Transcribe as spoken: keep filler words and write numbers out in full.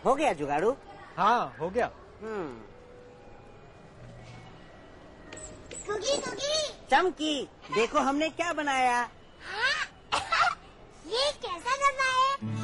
हो गया जुगाड़ू? हाँ हो गया। हम्म। कुकी कुकी चमकी, देखो हमने क्या बनाया। हाँ? ये कैसा डब्बा है?